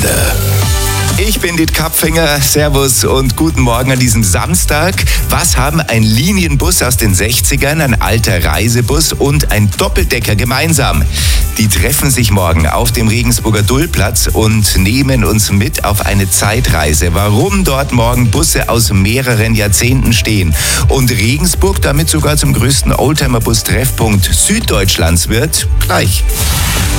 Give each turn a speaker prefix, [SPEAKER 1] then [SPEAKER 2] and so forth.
[SPEAKER 1] Stunde. Ich bin Dit Kapfinger, Servus und guten Morgen an diesem Samstag. Was haben ein Linienbus aus den 60ern, ein alter Reisebus und ein Doppeldecker gemeinsam? Die treffen sich morgen auf dem Regensburger Dullplatz und nehmen uns mit auf eine Zeitreise. Warum dort morgen Busse aus mehreren Jahrzehnten stehen und Regensburg damit sogar zum größten Oldtimer-Bus-Treffpunkt Süddeutschlands wird, gleich.